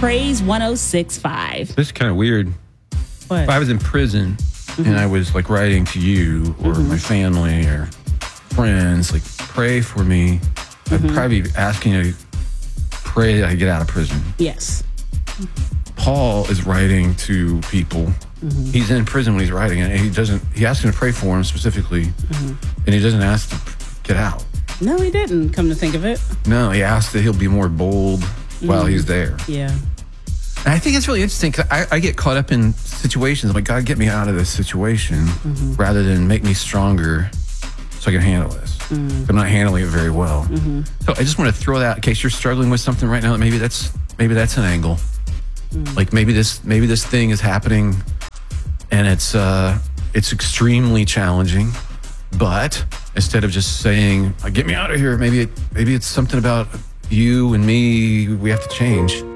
Praise 106.5. This is kind of weird. What? If I was in prison and I was like writing to you or my family or friends, like pray for me, I'd probably be asking you to pray that I get out of prison. Yes. Paul is writing to people. He's in prison when he's writing, and he asks him to pray for him specifically, and he doesn't ask to get out. No, he didn't, come to think of it. No, he asks that he'll be more bold while he's there. Yeah. And I think it's really interesting because I get caught up in situations. I'm like, God, get me out of this situation rather than make me stronger so I can handle this. I'm not handling it very well. So I just want to throw that in case you're struggling with something right now. Maybe that's an angle. Like maybe this thing is happening and it's extremely challenging. But instead of just saying, get me out of here, maybe it's something about you and me we have to change.